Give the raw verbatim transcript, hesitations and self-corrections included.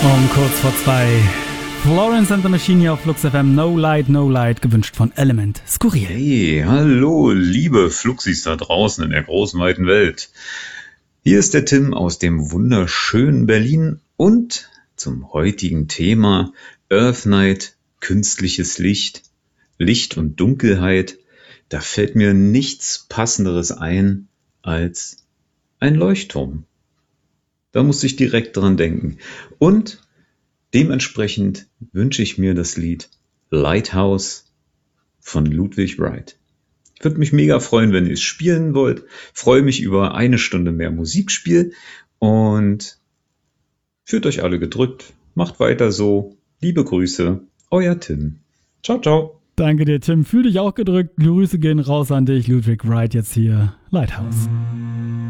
Um kurz vor zwei. Florence and the Machine hier auf Flux F M. No Light, No Light, gewünscht von Element. Skurril. Hey, hallo, liebe Fluxis da draußen in der großen, weiten Welt. Hier ist der Tim aus dem wunderschönen Berlin und zum heutigen Thema Earth Night, künstliches Licht, Licht und Dunkelheit. Da fällt mir nichts Passenderes ein als ein Leuchtturm. Da muss ich direkt dran denken. Und dementsprechend wünsche ich mir das Lied Lighthouse von Ludwig Wright. Ich würde mich mega freuen, wenn ihr es spielen wollt. Freue mich über eine Stunde mehr Musikspiel und fühlt euch alle gedrückt. Macht weiter so. Liebe Grüße, euer Tim. Ciao, ciao. Danke dir, Tim. Fühl dich auch gedrückt. Grüße gehen raus an dich. Ludwig Wright jetzt hier. Lighthouse.